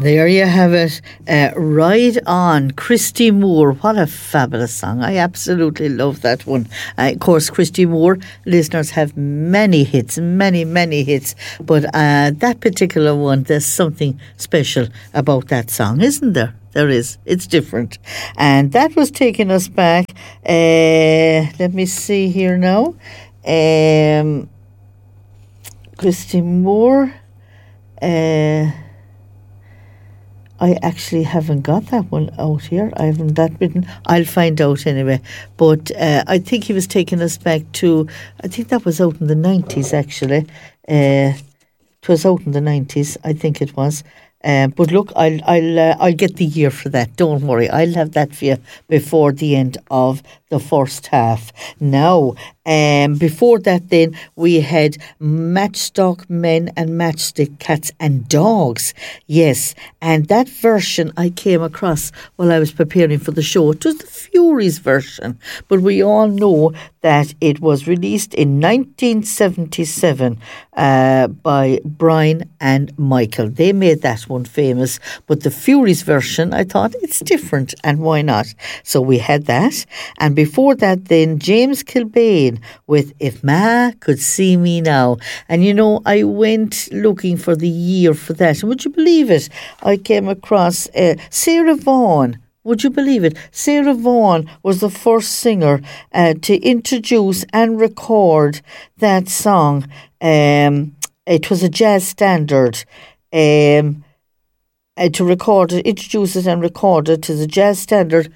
There you have it. Ride On, Christy Moore. What a fabulous song. I absolutely love that one. Of course, Christy Moore, listeners have many hits, many hits. But that particular one, there's something special about that song, isn't there? There is. It's different. And that was taking us back. Let me see here now. Christy Moore. I actually haven't got that one out here. I haven't that written. I'll find out anyway. But I think he was taking us back to, I think that was out in the 90s actually. It was out in the 90s, I think it was. But look, I'll get the year for that. Don't worry, I'll have that for you before the end of the first half. Now, before that, then we had Matchstick Men and Matchstick Cats and Dogs. Yes, and that version I came across while I was preparing for the show. It was the Furies version, but we all know that it was released in 1977 by Brian and Michael. They made that one famous, but the Furies version, I thought it's different, and why not? So we had that, and before that then James Kilbane with If Ma Could See Me Now. And you know, I went looking for the year for that, and would you believe it, I came across Sarah Vaughan. Would you believe it? Sarah Vaughan was the first singer to introduce and record that song. It was a jazz standard. To record it, introduce it and record it to the jazz standard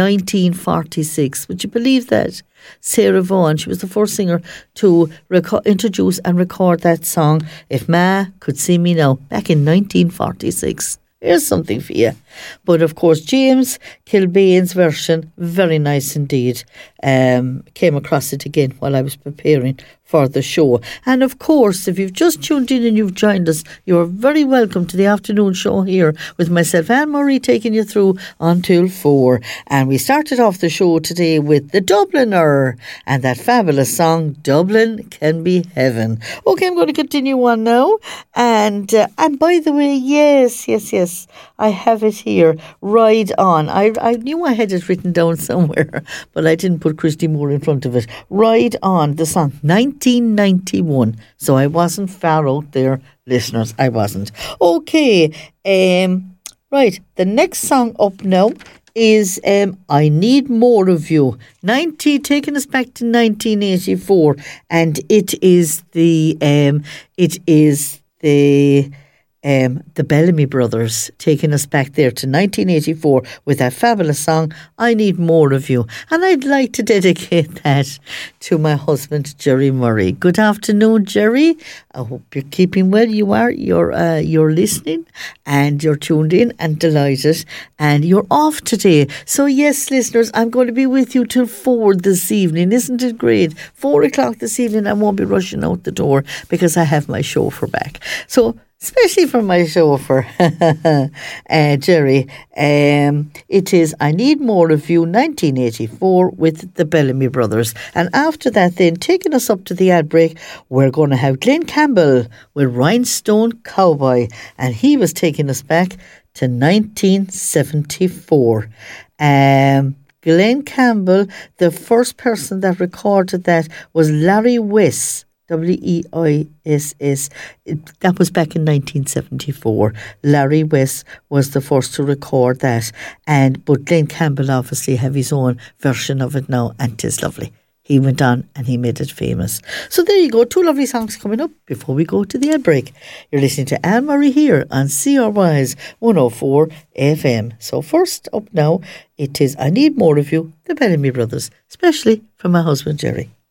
1946. Would you believe that? Sarah Vaughan, she was the first singer to introduce and record that song, If Ma Could See Me Now, back in 1946. Here's something for you. But of course, James Kilbane's version, very nice indeed. Came across it again while I was preparing for the show. And of course, if you've just tuned in and you've joined us, you're very welcome to the afternoon show here with myself, Anne-Marie, taking you through until 4. And we started off the show today with the Dubliner and that fabulous song, Dublin Can Be Heaven. Okay, I'm going to continue on now. And by the way, yes, I have it here. Ride On. I knew I had it written down somewhere, but I didn't put Christy Moore in front of it. Ride On, the song, 1991. So I wasn't far out there, listeners. I wasn't. Okay. Right. The next song up now is I Need More of You. Taking us back to 1984, and it is the Bellamy Brothers taking us back there to 1984 with that fabulous song, I Need More of You. And I'd like to dedicate that to my husband, Jerry Murray. Good afternoon, Jerry. I hope you're keeping well. You are. You're listening and you're tuned in and delighted. And you're off today. So yes, listeners, I'm going to be with you till 4 this evening. Isn't it great? 4 o'clock this evening, I won't be rushing out the door because I have my chauffeur back. So especially for my chauffeur, Jerry. It is I Need More of You, 1984, with the Bellamy Brothers. And after that, then, taking us up to the ad break, we're going to have Glenn Campbell with Rhinestone Cowboy. And he was taking us back to 1974. Glenn Campbell, the first person that recorded that was Larry Wess. Weiss. That was back in 1974. Larry Wess was the first to record that, but Glenn Campbell obviously have his own version of it now, and 'tis lovely. He went on and he made it famous. So there you go, 2 lovely songs coming up before we go to the ad break. You're listening to Anne-Marie here on CRY's 104 FM. So first up now, it is I Need More of You, the Bellamy Brothers, especially from my husband Jerry.